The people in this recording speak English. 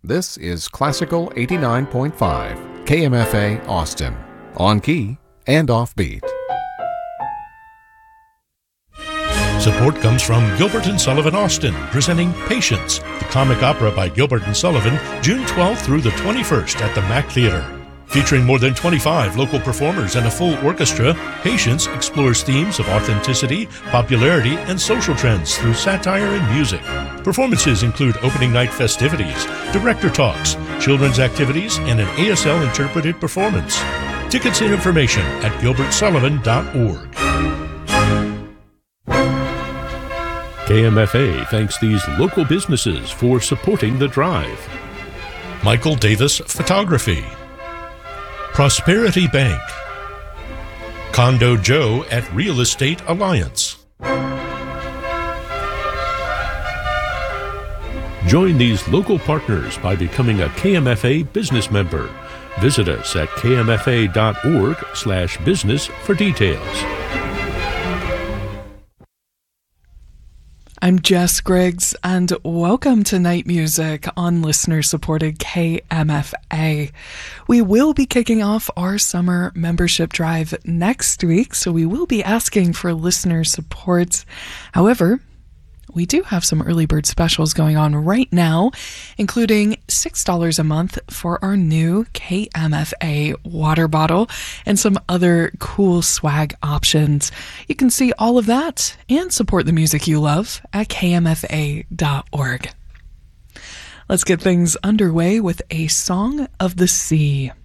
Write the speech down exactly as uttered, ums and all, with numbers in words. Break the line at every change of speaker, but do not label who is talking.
This is Classical eighty-nine point five, K M F A Austin, on key and offbeat.
Support comes from Gilbert and Sullivan Austin, presenting Patience, the comic opera by Gilbert and Sullivan, June twelfth through the twenty-first at the Mack Theater. Featuring more than twenty-five local performers and a full orchestra, Patience explores themes of authenticity, popularity, and social trends through satire and music. Performances include opening night festivities, director talks, children's activities, and an A S L interpreted performance. Tickets and information at gilbert sullivan dot org. K M F A thanks these local businesses for supporting the drive. Michael Davis Photography, Prosperity Bank, Condo Joe at Real Estate Alliance. Join these local partners by becoming a K M F A business member. Visit us at k m f a dot org slash business for details.
I'm Jess Griggs, and welcome to Night Music on listener-supported K M F A. We will be kicking off our summer membership drive next week, so we will be asking for listener support. However, we do have some early bird specials going on right now, including six dollars a month for our new K M F A water bottle and some other cool swag options. You can see all of that and support the music you love at k m f a dot org. Let's get things underway with A Song of the Sea.